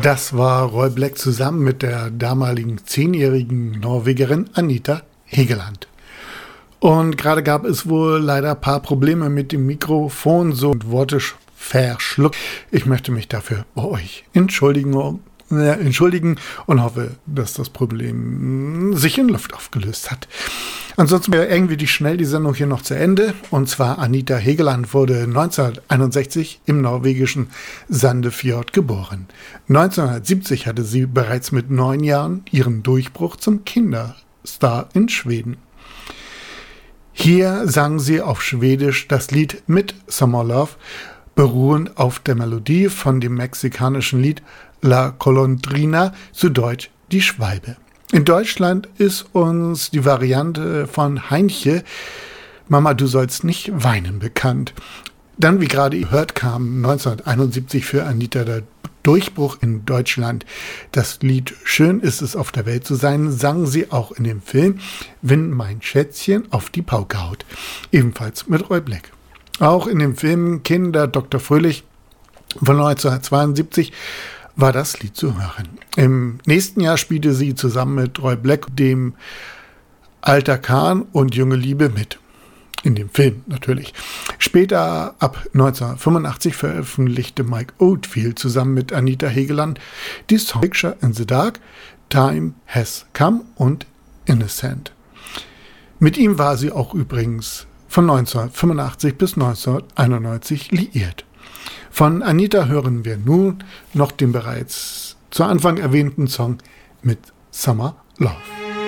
Das war Roy Black zusammen mit der damaligen 10-jährigen Norwegerin Anita Hegeland. Und gerade gab es wohl leider ein paar Probleme mit dem Mikrofon, so Worte verschluckt. Ich möchte mich dafür bei euch entschuldigen und hoffe, dass das Problem sich in Luft aufgelöst hat. Ansonsten wäre irgendwie die Sendung hier noch zu Ende. Und zwar Anita Hegeland wurde 1961 im norwegischen Sandefjord geboren. 1970 hatte sie bereits mit 9 Jahren ihren Durchbruch zum Kinderstar in Schweden. Hier sang sie auf Schwedisch das Lied Midsummer Love, beruhend auf der Melodie von dem mexikanischen Lied La Golondrina, zu Deutsch Die Schwalbe. In Deutschland ist uns die Variante von Heinche, Mama, du sollst nicht weinen, bekannt. Dann, wie gerade gehört, kam 1971 für Anita der Durchbruch in Deutschland. Das Lied Schön ist es auf der Welt zu sein, sang sie auch in dem Film Wenn mein Schätzchen auf die Pauke haut, ebenfalls mit Roy Black. Auch in dem Film Kinder Dr. Fröhlich von 1972 war das Lied zu hören. Im nächsten Jahr spielte sie zusammen mit Roy Black, dem Alter Kahn und Junge Liebe mit. In dem Film natürlich. Später, ab 1985, veröffentlichte Mike Oldfield zusammen mit Anita Hegeland die Songs Picture in the Dark, Time Has Come und Innocent. Mit ihm war sie auch übrigens von 1985 bis 1991 liiert. Von Anita hören wir nun noch den bereits zu Anfang erwähnten Song Midsummer Love.